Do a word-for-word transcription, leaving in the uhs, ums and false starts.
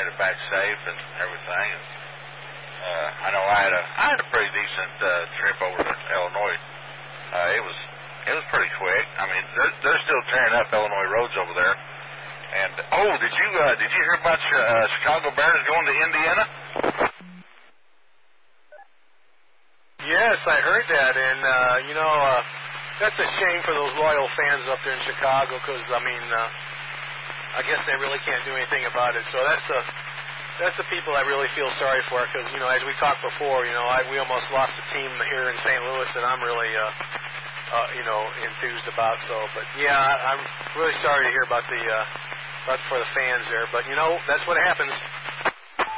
made it back safe and everything. And, uh, I know I had a I had a pretty decent uh, trip over to Illinois. Uh, it was it was pretty quick. I mean, they're, they're still tearing up Illinois roads over there. And oh, did you uh, did you hear about uh, Chicago Bears going to Indiana? Yes, I heard that, and uh, you know, uh, that's a shame for those loyal fans up there in Chicago, because I mean, uh, I guess they really can't do anything about it. So that's the that's the people I really feel sorry for, because you know, as we talked before, you know, I, we almost lost a team here in Saint Louis that I'm really, uh, uh, you know, enthused about. So, but yeah, I, I'm really sorry to hear about the uh, about for the fans there. But you know, that's what happens.